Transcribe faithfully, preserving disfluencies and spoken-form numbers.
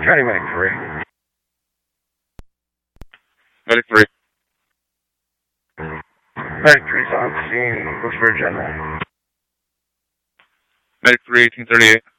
County Medic three. Medic three. Medic three's on scene. Looks for a general. Medic three, eighteen thirty-eight.